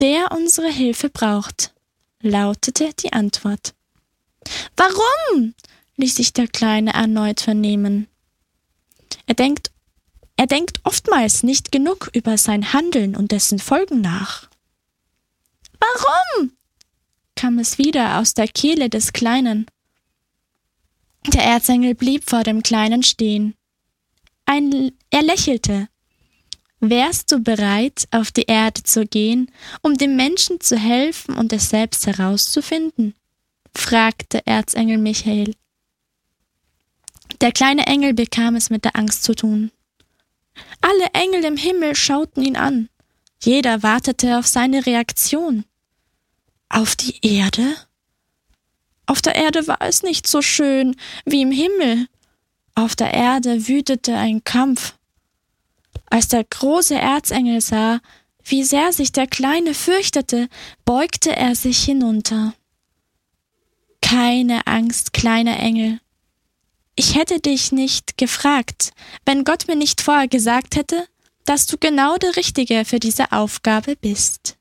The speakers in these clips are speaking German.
der unsere Hilfe braucht, lautete die Antwort. Warum? Ließ sich der Kleine erneut vernehmen. Er denkt oftmals nicht genug über sein Handeln und dessen Folgen nach. Warum? Kam es wieder aus der Kehle des Kleinen. Der Erzengel blieb vor dem Kleinen stehen. Er lächelte. Wärst du bereit, auf die Erde zu gehen, um dem Menschen zu helfen und es selbst herauszufinden? Fragte Erzengel Michael. Der kleine Engel bekam es mit der Angst zu tun. Alle Engel im Himmel schauten ihn an. Jeder wartete auf seine Reaktion. Auf die Erde? Auf der Erde war es nicht so schön wie im Himmel. Auf der Erde wütete ein Kampf. Als der große Erzengel sah, wie sehr sich der Kleine fürchtete, beugte er sich hinunter. Keine Angst, kleiner Engel. Ich hätte dich nicht gefragt, wenn Gott mir nicht vorher gesagt hätte, dass du genau der Richtige für diese Aufgabe bist.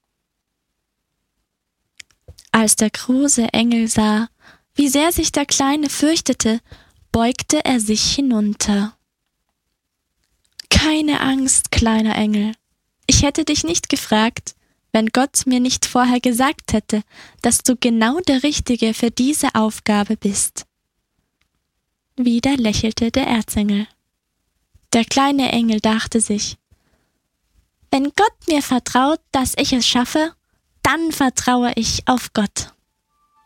Als der große Engel sah, wie sehr sich der Kleine fürchtete, beugte er sich hinunter. Keine Angst, kleiner Engel. Ich hätte dich nicht gefragt, wenn Gott mir nicht vorher gesagt hätte, dass du genau der Richtige für diese Aufgabe bist. Wieder lächelte der Erzengel. Der kleine Engel dachte sich, wenn Gott mir vertraut, dass ich es schaffe, dann vertraue ich auf Gott.